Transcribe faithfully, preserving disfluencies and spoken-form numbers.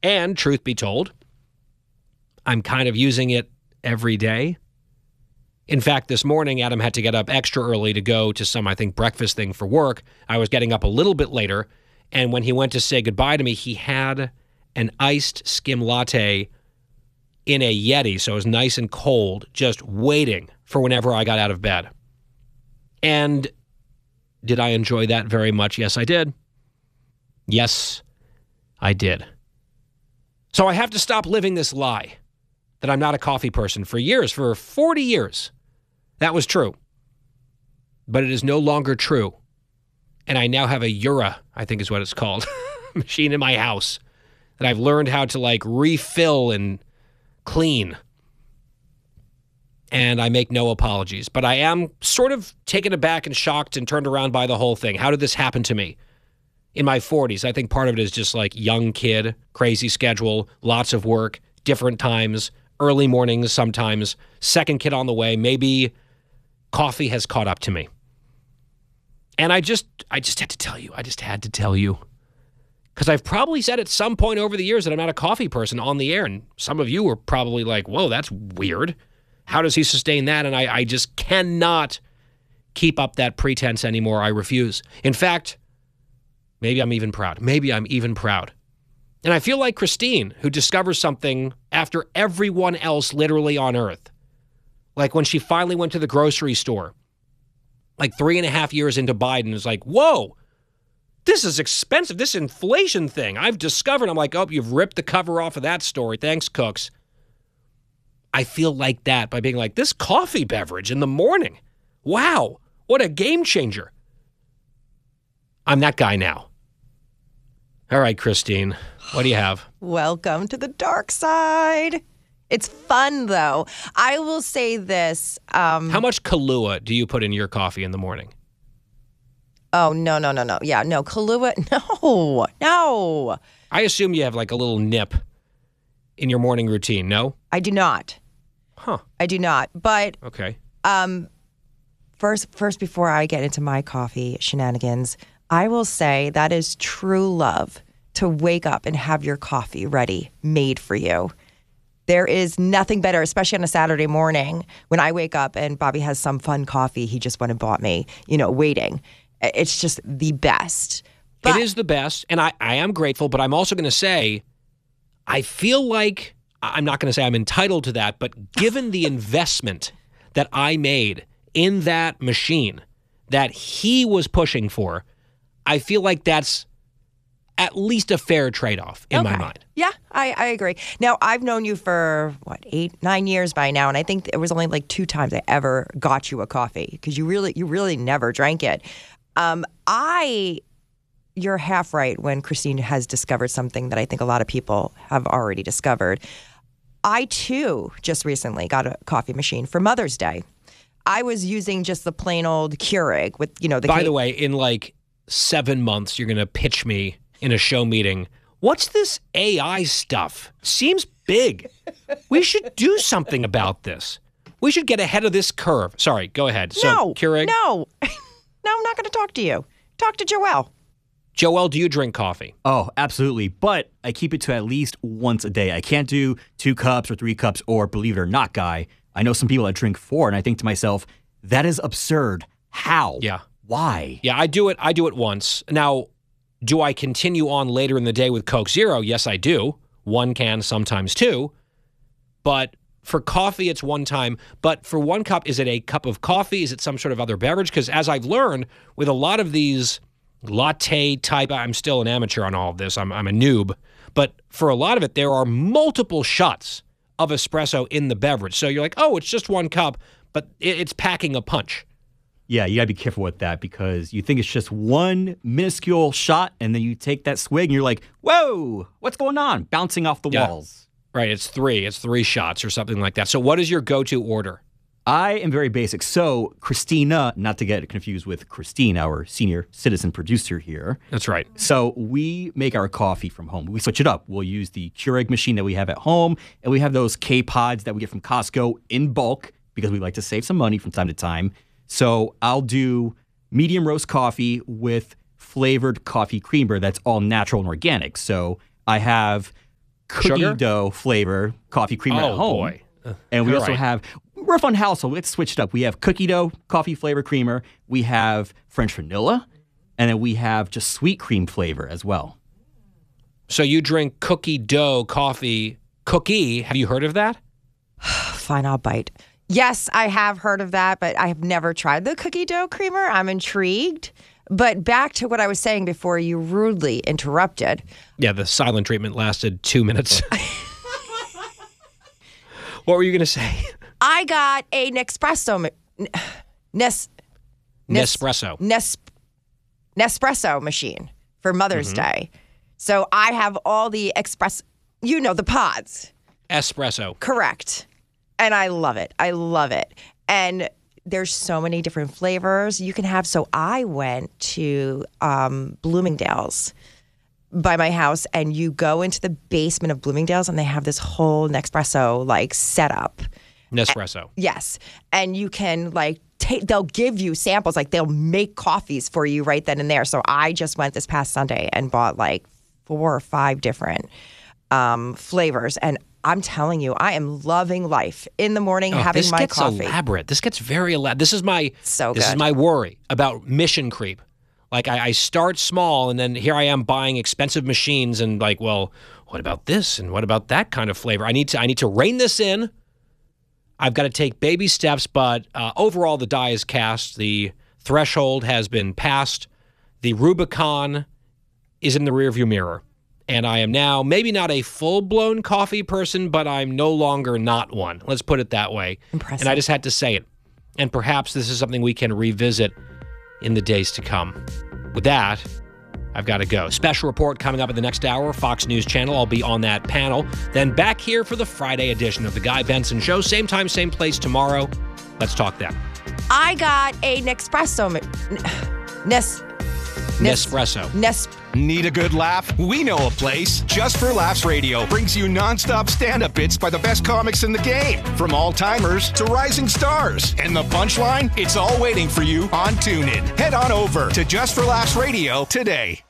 And truth be told, I'm kind of using it every day. In fact, this morning, Adam had to get up extra early to go to some, I think, breakfast thing for work. I was getting up a little bit later, and when he went to say goodbye to me, he had an iced skim latte in a Yeti, so it was nice and cold, just waiting for whenever I got out of bed. And did I enjoy that very much? Yes, I did. Yes, I did. So I have to stop living this lie that I'm not a coffee person. For years, for forty years, that was true. But it is no longer true. And I now have a Ura, I think is what it's called, machine in my house that I've learned how to like refill and clean. And I make no apologies. But I am sort of taken aback and shocked and turned around by the whole thing. How did this happen to me? In my forties, I think part of it is just like young kid, crazy schedule, lots of work, different times, early mornings sometimes, second kid on the way. Maybe coffee has caught up to me. And I just, I just had to tell you. I just had to tell you. Because I've probably said at some point over the years that I'm not a coffee person on the air. And some of you were probably like, whoa, that's weird. How does he sustain that? And I, I just cannot keep up that pretense anymore. I refuse. In fact, maybe I'm even proud. Maybe I'm even proud. And I feel like Christine, who discovers something after everyone else literally on earth. Like when she finally went to the grocery store, like three and a half years into Biden, is like, whoa, this is expensive. This inflation thing I've discovered. I'm like, oh, you've ripped the cover off of that story. Thanks, Cooks. I feel like that by being like, this coffee beverage in the morning. Wow, what a game changer. I'm that guy now. All right, Christine, what do you have? Welcome to the dark side. It's fun, though. I will say this. Um, How much Kahlua do you put in your coffee in the morning? Oh, no, no, no, no. Yeah, no, Kahlua, no, no. I assume you have like a little nip in your morning routine, no? I do not. Huh. I do not. But okay. Um, first, first, before I get into my coffee shenanigans, I will say that is true love to wake up and have your coffee ready, made for you. There is nothing better, especially on a Saturday morning when I wake up and Bobby has some fun coffee he just went and bought me, you know, waiting. It's just the best. But- it is the best, and I, I am grateful, but I'm also going to say I feel like, I'm not going to say I'm entitled to that, but given the investment that I made in that machine that he was pushing for, I feel like that's at least a fair trade-off in okay. my mind. Yeah, I, I agree. Now, I've known you for, what, eight, nine years by now, and I think it was only like two times I ever got you a coffee because you really, you really never drank it. Um, I, you're half right when Christine has discovered something that I think a lot of people have already discovered. I, too, just recently got a coffee machine for Mother's Day. I was using just the plain old Keurig with, you know, the... By cake. the way, in like seven months, you're going to pitch me in a show meeting. What's this A I stuff? Seems big. We should do something about this. We should get ahead of this curve. Sorry, go ahead. So, no, Keurig? no. No, I'm not going to talk to you. Talk to Joelle. Joelle, do you drink coffee? Oh, absolutely. But I keep it to at least once a day. I can't do two cups or three cups or, believe it or not, Guy, I know some people that drink four, and I think to myself, that is absurd. How? Yeah. Why? Yeah, I do it. I do it once. Now, do I continue on later in the day with Coke Zero? Yes, I do. One can, sometimes two. But for coffee, it's one time. But for one cup, is it a cup of coffee? Is it some sort of other beverage? Because as I've learned, with a lot of these latte type, I'm still an amateur on all of this. I'm, I'm a noob. But for a lot of it, there are multiple shots of espresso in the beverage. So you're like, oh, it's just one cup, but it, it's packing a punch. Yeah, you gotta be careful with that because you think it's just one minuscule shot, and then you take that swig and you're like, whoa, what's going on? Bouncing off the Yeah. walls. Right, it's three. It's three shots or something like that. So what is your go-to order? I am very basic. So Christina, not to get confused with Christine, our senior citizen producer here. That's right. So we make our coffee from home. We switch it up. We'll use the Keurig machine that we have at home, and we have those K-Pods that we get from Costco in bulk because we like to save some money from time to time. So I'll do medium roast coffee with flavored coffee creamer that's all natural and organic. So I have cookie Sugar? dough flavor coffee creamer Oh, at home. boy. Uh, And we all also right. have, we're a fun household. Let's switch it up. We have cookie dough coffee flavor creamer. We have French vanilla. And then we have just sweet cream flavor as well. So you drink cookie dough coffee cookie. Have you heard of that? Fine, I'll bite. Yes, I have heard of that, but I have never tried the cookie dough creamer. I'm intrigued. But back to what I was saying before you rudely interrupted. Yeah, the silent treatment lasted two minutes. What were you going to say? I got a Nespresso, ma- Nes, Nes, Nespresso. Nes, Nespresso machine for Mother's Mm-hmm. Day. So I have all the express, you know, the pods. Espresso. Correct. And I love it. I love it. And there's so many different flavors you can have. So I went to um, Bloomingdale's by my house, and you go into the basement of Bloomingdale's, and they have this whole Nespresso like setup. Nespresso. Yes. And you can like take, they'll give you samples, like they'll make coffees for you right then and there. So I just went this past Sunday and bought like four or five different um, flavors. And I'm telling you, I am loving life in the morning, Oh, having this my gets coffee. elaborate. This gets very elaborate. This is my So this is good. my worry about mission creep. Like I, I start small, and then here I am buying expensive machines, and like, well, what about this, and what about that kind of flavor? I need to I need to rein this in. I've got to take baby steps, but uh, overall, the die is cast. The threshold has been passed. The Rubicon is in the rearview mirror. And I am now maybe not a full-blown coffee person, but I'm no longer not one. Let's put it that way. Impressive. And I just had to say it. And perhaps this is something we can revisit in the days to come. With that, I've got to go. Special report coming up in the next hour, Fox News Channel. I'll be on that panel. Then back here for the Friday edition of The Guy Benson Show. Same time, same place tomorrow. Let's talk then. I got a Nespresso, ma- Nes, Nes, Nespresso. Nes, Need a good laugh? We know a place. Just for Laughs Radio brings you nonstop stand-up bits by the best comics in the game. From all-timers to rising stars. And the punchline? It's all waiting for you on TuneIn. Head on over to Just for Laughs Radio today.